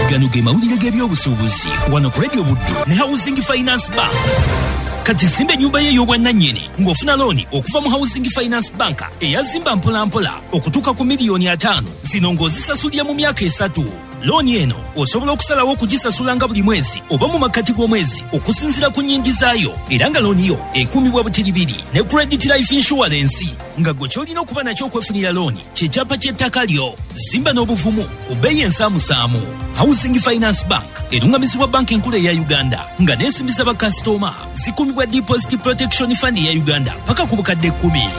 Gano ge mawulire g'ebyobusuubuzi wano ku Radio Buddu ne Housing Finance Bank. Kati zimbe nyumba ye y'obwannannyini ng'ofuna looni okuva mu Housing Finance Bank eyazimba mpolampola okutuuka ku miliyoni 5 zino ng'ozisasulira mu myaka 3. Looni eno osobola okusalawo okugisasula nga buli mwezi oba mu makkati g'omwezi okusinziira ku nnyingi zaayo, era nga looni yo ekuumibwa butiribiri ne Credit Life Insurance nga gwe ky'olina okuba nakyo okwefunira looni ky'ekyapa ky'ettaka lyo. Zimba n'obuvumu ku bbeeyi ensaamusaamu. Housing Finance Bank erungamizibwa banka enkulu eya Uganda nga n'ensimbi z'abakasitoma zikuumibwa Deposit Protection Fund ya Uganda paka ku bukadde 10.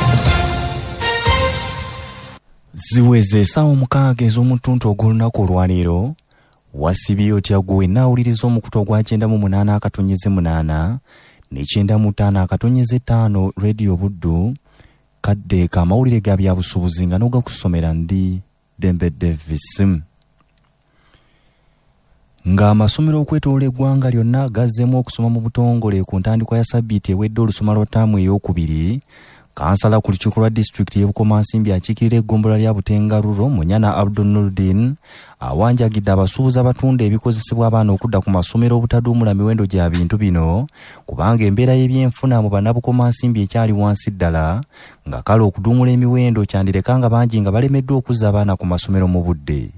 Ziweze essaawa 6 ez'omutuntu ogw'olunaku olwaleero. Wasibye otya gwe naawuliriza omukutu ogwa 98/8 ne 95/5 Radio Buddu. Kadde kamawulire ga byabusuubuzi nga n'ogakusomera ndi Dembe Davis. Nga amasomero okwetoola eggwanga lyonna gazzeemu okusoma mu butongole ku ntandikwa ya Sabbiiti ewedde olusoma lwa ttaamu ey'okubiri, kansala ku lukiiko lwa disitulikiti y'e Bukomansimbi akiikirira eggombolola lya Butengaruro Munyana Abdul Nuruddin awanjagidde abasuubuzi abatunda ebikozesebwa abaana okudda ku masomero obutaduumula miwendo gya bintu bino kubanga embeera y'ebyenfuna mu bannabukomansimbi ekyali wansi ddala, nga kale okuduumula emiwendo kyandireka nga bangi nga balemeddwa okuzza abaana ku masomero mu budde.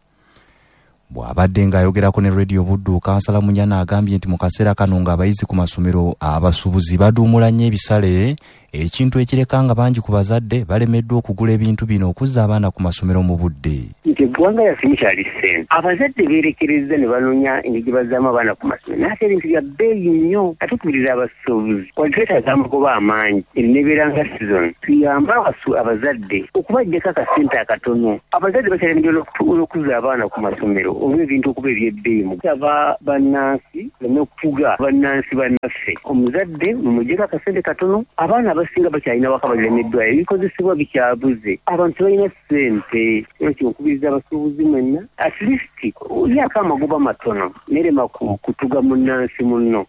Bw'abadde ng'ayogerako ne Radio Buddu, kansala Munyana agambye nti mu kaseera kano ng'abayizi ku masomero abasuubuzi baduumula nnyo ebisale, ekintu ekireka nga bangi ku bazadde balemeddwa okugula ebintu bino okuzza abaana ku masomero mu budde. Nti eggwanga yaffe likyali ssente, abazadde beerekereza ne banoonya engeri bazzaamu abaana ku masomero naye ate ebintu bya bbeeyi nnyo. Katukubiriza abasuubuzi kwalitwetaaga amagoba amangi enebeera nga season, tuyambe abazadde okubajjako akasente akatono. Abazadde bakyalemeddwa okuzza abaana ku masomero olw'ebintu okuba eby'ebbeeyi. Mugaba bannansi n'okufuga bannansi bannaffe, omuzadde mumuggyeko akasente katono, abaana abasinga bakyalina waka balemeddwa, ebikozesebwa bikyabuze, abantu balina ssente. Ekyo nkubiriza abasuubuzi mwenna at least olyako amagoba matono nerema kutuga munnansi munno.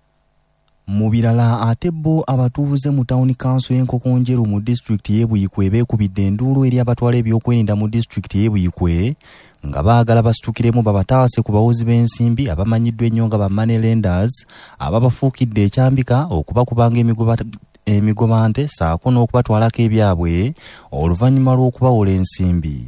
Mu birala ate bo abatuuze mu Town Council y'Enkokonjeru mu disitulikiti y'e Buyikwe beekubidde enduulu eri abatwala ebyokwerinda mu disitulikiti y'e Buyikwe nga baagala basitukiremu babataase ku bawozi b'ensimbi abamanyiddwa ennyo nga ba money lenders ababafuukidde ekyambika okubakubanga emigobante saako n'okubatwalako ebyabwe oluvannyuma lw'okubawola ensimbi.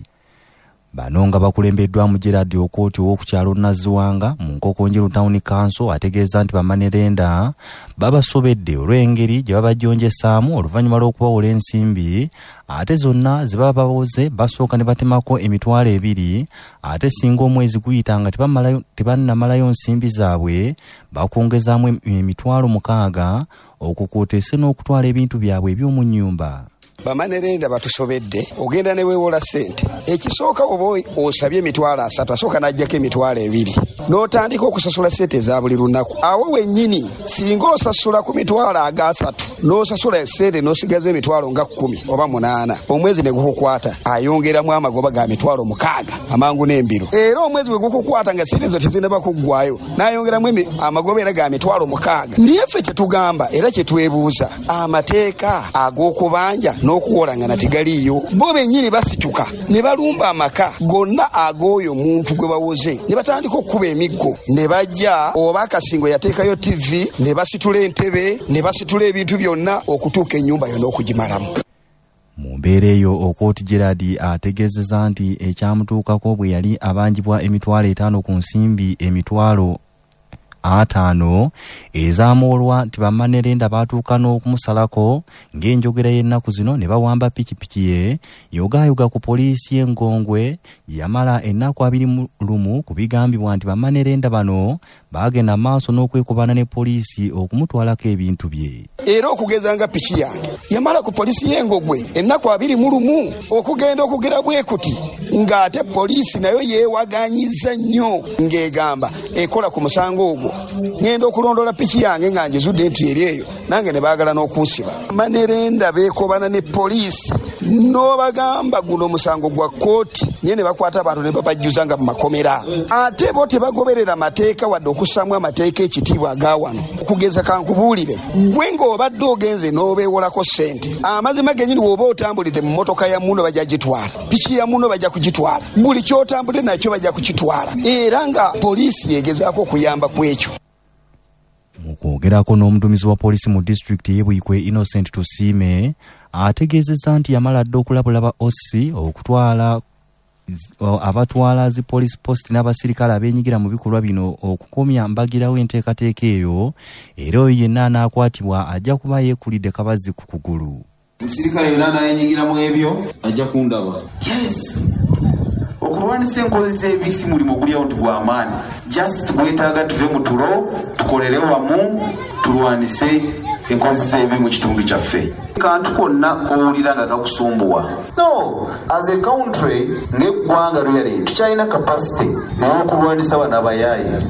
Bano nga bakulembeddwa mu Gerard Okooti ow'okukyalo Naziwanga mu Nkokonjeru Town Council ategeeza nti bamanerenda babasobedde olw'engeri gye babajjonjesaamu oluvannyuma lw'okubawola ensimbi, ate zonna ze baba bawoze basooka ne batemako emitwalo 2, ate singa omwezi guyita nga tebannamalayo nsimbi zaabwe bakwongezaamu emitwalo 6 okukuuteese n'okutwala ebintu byabwe eby'omu nnyumba. Bamanerenda batusobedde, ogenda ne weewola ssente. Ekisooka oba osabye emitwalo 3 asooka n'ajjako emitwalo 2 n'otandika okusasula ssente za buli lunaku. Awo wennyini singa osasula ku mitwalo 3 n'osasula ssente n'osigaza emitwalo nga 10 oba 8, omwezi ne gukukwata ayongeramu amagoba ga mitwalo 6 amangu n'embiro. Era omwezi bwe gukukwata nga ssente zo tezinaba kuggwayo n'ayongeramu amagoba era ga mitwalo 6. Naye ffe kye tugamba era kye twebuuza, amateeka ag'okubanja n'okuwola nga natigaliyo, bo bennyini basituka ne balumba amaka gonna ag'oyo omuntu gwe bawoze ne batandika okukuba emiggo, ne bajja oba akasingo yateekayo TV ne basitula entebe ne basitula ebintu byonna okutuuka ennyumba yonna okugimalamu. Mu mbeera eyo Okooti Gerard ategeezeza nti ekyamutuukako bwe yali abanjibwa emitwalo 5 ku nsimbi emitwalo 5 ezaamuolwa nti bamanerenda baatuuka n'okumusalako ng'enjogera y'ennaku zino ne bawamba pikipiki ye yogayoga ku poliisi y'Engongwe gye yamala ennaku 21 ku bigambibwa nti bamanerenda bano baagenda maaso n'okwekubana ne poliisi okumutwalako ebintu bye. Era okugeza nga piki yange yamala ku poliisi y'Engongwe ennaku 21 okugenda okugera bwekuti ng'ate poliisi nayo yeewaganyiza nnyo ng'egamba ekola ku musango ogwo. Ngenda okulondola piki yange nga njizudde nti eri eyo nange ne baagala n'okunsiba. Manerenda beekobana ne poliisi n'obagamba guno musango gwa kooti, naye ne bakwata abantu ne babajjuza nga mu makomera. Ate bo tebagoberera mateeka wadde okussaamu amateeka ekitiibwa agawano okugeza kankubuulire gwe ng'obadde ogenze n'obeewolako ssente amazima gennyini w'oba otambulidde mu mmotoka ya muno bajja gitwala piki ya muno bajja kugitwala buli ky'otambudde nakyo bajja kukitwala era nga poliisi yegezaako okuyamba ku ekyo. Mu kwogerako n'omuduumizi wa poliisi mu disitulikiti y'e Buikwe Innocent Tusiime ategeezezza nti yamala dde okulabulaba OSI okutwala abatwala zi police post n'abasirikale abeenyigira mu bikolwa bino okukomya mbagirawo enteekateeka eyo era oyo yenna anaakwatibwa ajja kuba yeekulidde kabazzi ku kugulu. Omusirikale yonna anaayenyigira mu ebyo ajja kundaba. Yes. Okulwanisa enkozi z'ebisi mulimu gulyawo nti gw'amaanyi. Just bwetaaga tuve mu tulo tukolere wamu tulwanise enkozi z'ebibi mu kitundu kyaffe. Kantu konna kowulira nga kakusumbuwa. No, as a country ng'eggwanga really tukyalina capacity y'okulwanisa bano abayaaye.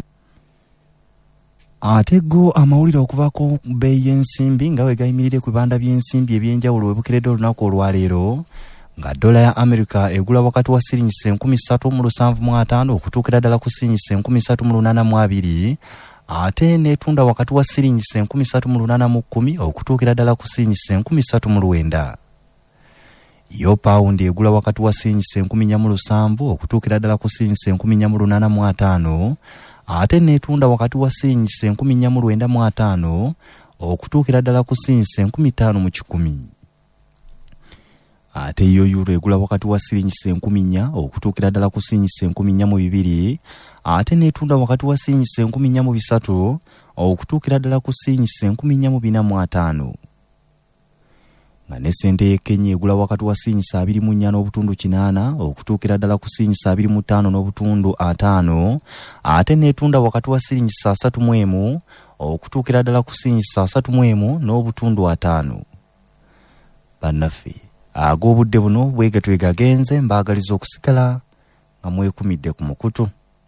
Ate go amawulire okuvako bbeeyi y'ensimbi nga bwe gayimirire ku bibanda by'ensimbi ebyenjawulo webukeredde olunaku olwaleero nga dola ya Amerika egula wakati wa siringi 3,750 okutuukira ddala ku siringi 3,882 ate netunda wakati wa siringi 3,810 okutuukira ddala ku siringi 3,900. Yo paundi egula wakati wa siringi 4,700 okutuukira ddala ku siringi 4,805 ate netunda wakati wa siringi 4,905 okutuukira ddala ku siringi 5,100. Ate yo euro egula wakati wa siringi 4,000 okutuukira ddala ku siringi 4,200 ate netunda wakati wa siringi 4,300 okutuukira ddala ku siringi 4,405. Nga ne sente ye Kenya egula wakati wa siringi 24 n'obutundu 8 okutuukira ddala ku siringi 25 n'obutundu 5 ate netunda wakati wa siringi 31 okutuukira ddala ku siringi 31 n'obutundu 5. Bannaffe ag'obudde buno bwegatwe gagenze mbaagaliza okusigala nga mwekumidde ku mukutu.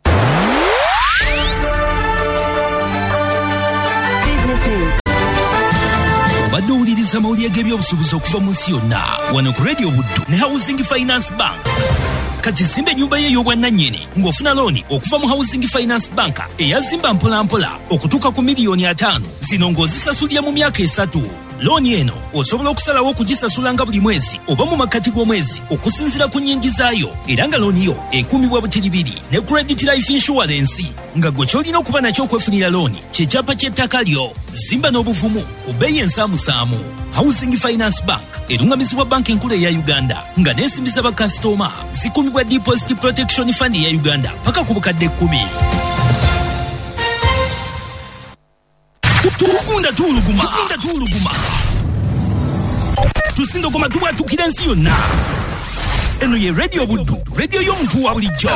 Obadde owuliriza amawulire g'ebyobusuubuzi okuva mu nsi yonna wano ku Radio Buddu ne Housing Finance Bank. Kati zimba ennyumba ye ey'obwannannyini ng'ofuna looni okuva mu Housing Finance Bank eyazimba mpolampola okutuuka ku miliyoni 5 zino ng'ozisasulira mu myaka 3. Looni eno osobola okusalawo okugisasula nga buli mwezi oba mu makkati g'omwezi okusinziira ku nnyingi zaayo era nga looni yo ekuumibwa butiribiri ne Credit Life Insurance nga gwe ky'olina okuba nakyo okwefunira looni ky'ekyapa ky'ettaka lyo. Zimba n'obuvumu ku bbeeyi ensaamusaamu. Housing Finance Bank erungamizibwa banka enkulu eya Uganda nga n'ensimbi z'abakasitoma zikuumibwa Deposit Protection Fund eya Uganda paka ku bukadde 10. Tukunda tuluguma tusindogoma tubwatukira ensi yonna. Eno ye Radio Buddu, radio y'omuntu wa bulijjo.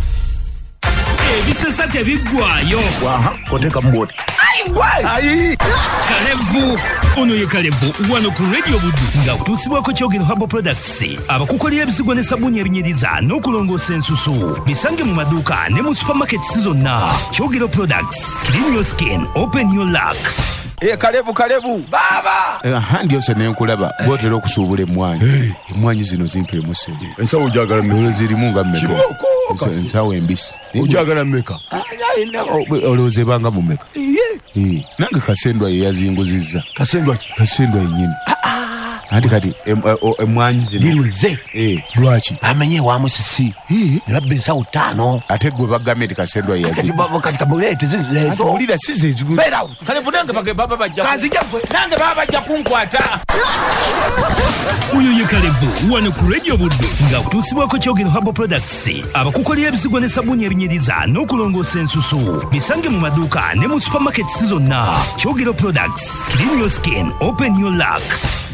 Ebisesa tebiggwayo. Koteka mboti. Ayi! Kalevu! Ono ye Kalevu wano ku Radio Buddu nga kutuusibwako Kyogero Herbal Products abakukolera ebisigo ne sabuni ebinyiriza n'okulongoosa ensusu. Bisange mu maduuka ne mu supermarkets zonna. Kyogero Products, clean your skin, open your luck. Kalevu baba handi yose nenkulaba bwotera okusuubula emmwanyi. Emmwanyi zino zimpe emuse ensawo ojagala mmeka zirimu nga mmeka ensawo embisi ojagala mmeka olowooza ebanga mu mmeka nange kasendwa ye yazinguzizza. Kasendwa ki? Kasendwa yennyini anti kati emmwanyi zino dirweze lwaki amenye wa musisi ne babba ensawo 5 ate gwe bagambye nti kasendwa ye yazinguzizza kati kabulete zizo owulira sizezigu Kalevu nange baba bajja nange baba bajja kunkwata. Uyo ye Kalevu wano ku Radio Buddu nga kutuusibwako Kyogero Herbal Products abakukolera ebisigo ne sabuni ebinyiriza n'okulongoosa ensusu. Bisange mu maduuka ne mu supermarkets zonna. Kyogero Products, clean your skin, open your luck.